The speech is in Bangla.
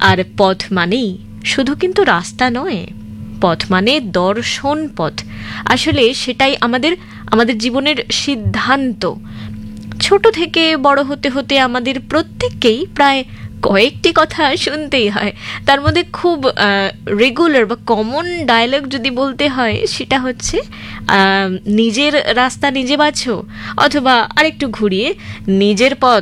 আর পথ মানেই শুধু কিন্তু রাস্তা নয়, পথ মানে দর্শন পথ। আসলে সেটাই আমাদের আমাদের জীবনের সিদ্ধান্ত। ছোট থেকে বড় হতে হতে আমাদের প্রত্যেককেই প্রায় কয়েকটি কথা শুনতেই হয়। তার মধ্যে খুব রেগুলার বা কমন ডায়লগ যদি বলতে হয়, সেটা হচ্ছে নিজের রাস্তা নিজে বাছো, অথবা আরেকটু ঘুরিয়ে নিজের পথ